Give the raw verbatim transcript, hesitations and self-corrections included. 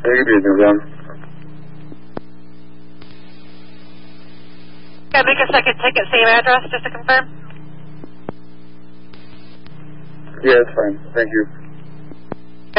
Take it easy, man. Can I make a second ticket, same address, just to confirm? Yeah, it's fine. Thank you.